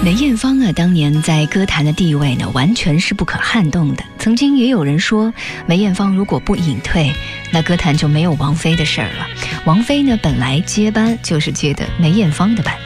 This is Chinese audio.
梅艳芳呢，当年在歌坛的地位呢，完全是不可撼动的。曾经也有人说，梅艳芳如果不隐退，那歌坛就没有王菲的事儿了。王菲呢，本来接班就是接的梅艳芳的班。